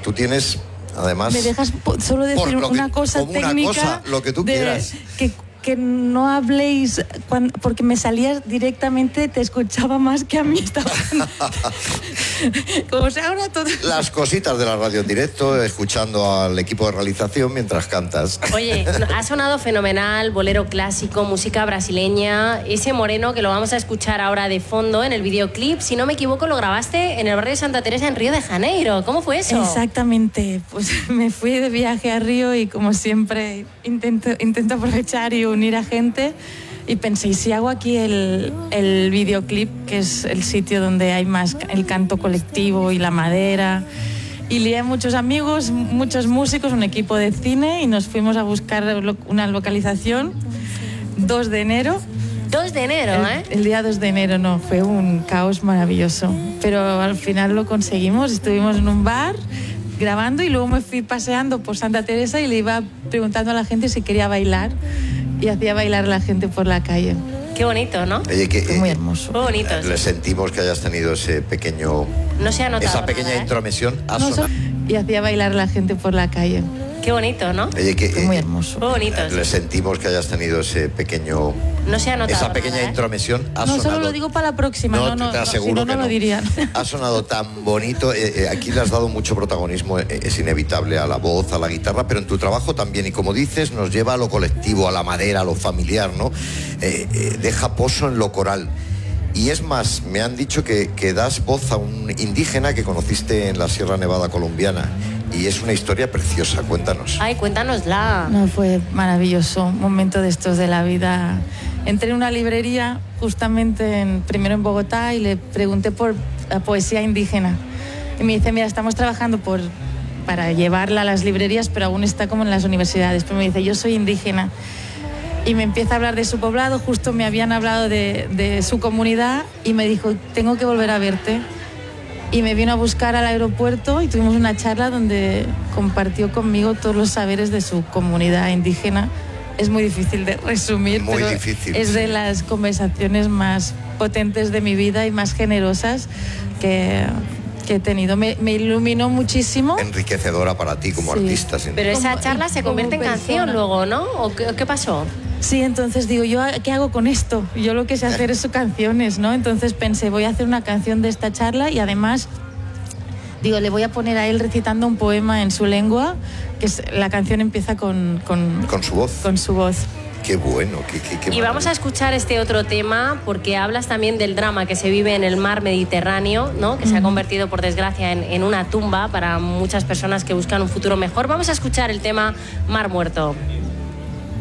tú tienes, además... ¿Me dejas solo decir una cosa técnica? Una cosa, lo que tú quieras. Que no habléis, porque me salías directamente, te escuchaba más que a mí. Como sea ahora todo. Las cositas de la radio en directo, escuchando al equipo de realización mientras cantas. Oye, ha sonado fenomenal, bolero clásico, música brasileña, ese moreno que lo vamos a escuchar ahora de fondo en el videoclip, si no me equivoco, lo grabaste en el barrio de Santa Teresa en Río de Janeiro. ¿Cómo fue eso? Exactamente, pues me fui de viaje a Río y como siempre intento aprovechar y unir a gente, y pensé, ¿y si hago aquí el videoclip, que es el sitio donde hay más el canto colectivo y la madera? Y lié muchos amigos, muchos músicos, un equipo de cine, y nos fuimos a buscar una localización 2 de enero. 2 de enero, El día 2 de enero, no, fue un caos maravilloso, pero al final lo conseguimos. Estuvimos en un bar grabando y luego me fui paseando por Santa Teresa y le iba preguntando a la gente si quería bailar, y hacía bailar a la gente por la calle. Qué bonito, ¿no? Oye, muy hermoso. Muy bonito. Le sentimos que hayas tenido ese pequeño... No se ha notado esa pequeña nada, intromisión. Y hacía bailar a la gente por la calle. Qué bonito, ¿no? Oye, muy hermoso. Muy bonito. Le sentimos que hayas tenido ese pequeño... No se ha notado esa pequeña nada, intromisión. No, solo lo digo para la próxima. No, te aseguro si no, que no lo dirían. Ha sonado tan bonito. Aquí le has dado mucho protagonismo, es inevitable, a la voz, a la guitarra, pero en tu trabajo también. Y como dices, nos lleva a lo colectivo, a la madera, a lo familiar, ¿no? Deja pozo en lo coral. Y es más, me han dicho que das voz a un indígena que conociste en la Sierra Nevada colombiana. Y es una historia preciosa, cuéntanos. Ay, cuéntanosla. No, fue maravilloso, un momento de estos de la vida. Entré en una librería justamente primero en Bogotá y le pregunté por la poesía indígena. Y me dice, mira, estamos trabajando para llevarla a las librerías, pero aún está como en las universidades. Pero me dice, yo soy indígena. Y me empieza a hablar de su poblado, justo me habían hablado de su comunidad, y me dijo, tengo que volver a verte. Y me vino a buscar al aeropuerto y tuvimos una charla donde compartió conmigo todos los saberes de su comunidad indígena. Es muy difícil de resumir, muy pero difícil, es de las conversaciones más potentes de mi vida y más generosas que he tenido. Me iluminó muchísimo. Enriquecedora para ti como artista. Pero esa charla se convierte en canción luego, ¿no? ¿O qué pasó? Sí, entonces digo, ¿yo qué hago con esto? Yo lo que sé hacer es canciones, ¿no? Entonces pensé, voy a hacer una canción de esta charla, y además, digo, le voy a poner a él recitando un poema en su lengua, que la canción empieza con su voz. Con su voz. Qué bueno, qué Y vamos a escuchar este otro tema, porque hablas también del drama que se vive en el mar Mediterráneo, ¿no? Que se ha convertido, por desgracia, en una tumba para muchas personas que buscan un futuro mejor. Vamos a escuchar el tema Mar Muerto.